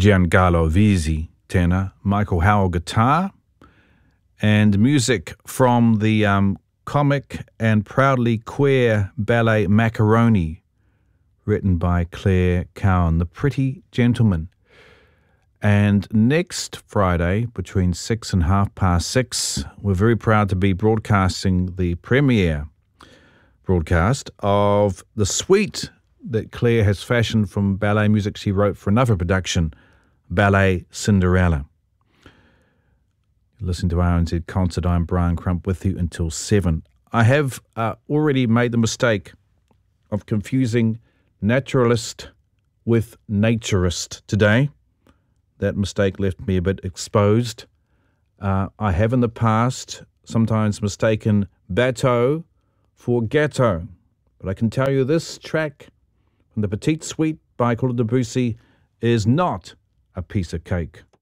Giancarlo Visi, tenor, Michael Howell, guitar, and music from the comic and proudly queer ballet Macaroni, written by Claire Cowan, The Pretty Gentleman. And next Friday, between 6 and 6:30, we're very proud to be broadcasting the premiere broadcast of the suite that Claire has fashioned from ballet music she wrote for another production, Ballet Cinderella. Listen to RNZ Concert. I'm Brian Crump with you until 7. I have already made the mistake of confusing naturalist with naturist today. That mistake left me a bit exposed. I have in the past sometimes mistaken bateau for gâteau. But I can tell you this track from the Petite Suite by Claude Debussy is not a piece of cake.